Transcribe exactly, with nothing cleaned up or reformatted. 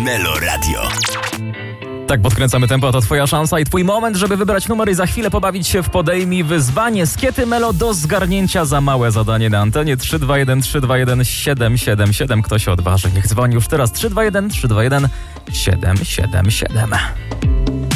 Melo Radio. Tak, podkręcamy tempo, to twoja szansa i twój moment, żeby wybrać numer i za chwilę pobawić się w Podejmij wyzwanie Skiety Melo do zgarnięcia za małe zadanie na antenie trzy dwa jeden trzy dwa jeden siedem siedem siedem. Kto się odważy? Niech dzwoni już teraz trzy dwa jeden trzy dwa jeden siedem siedem siedem.